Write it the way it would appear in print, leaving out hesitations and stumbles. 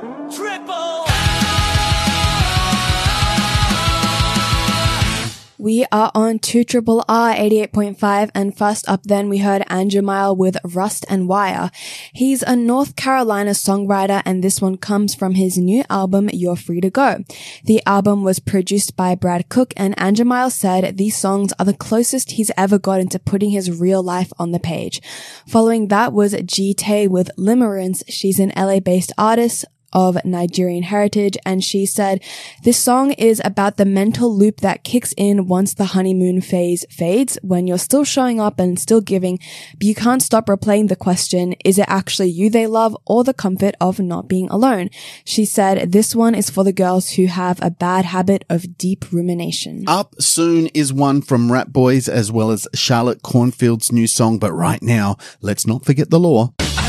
Triple. We are on 2RRR 88.5, and first up then we heard Angemile with Rust and Wire. He's a North Carolina songwriter, and this one comes from his new album, You're Free to Go. The album was produced by Brad Cook, and Angemile said these songs are the closest he's ever gotten to putting his real life on the page. Following that was G-Tay with Limerence. She's an LA-based artist of Nigerian heritage, and she said, this song is about the mental loop that kicks in once the honeymoon phase fades, when you're still showing up and still giving, but you can't stop replaying the question, is it actually you they love or the comfort of not being alone? She said, this one is for the girls who have a bad habit of deep rumination. Up Soon is one from Rap Boys as well as Charlotte Cornfield's new song, but right now, let's not forget the law.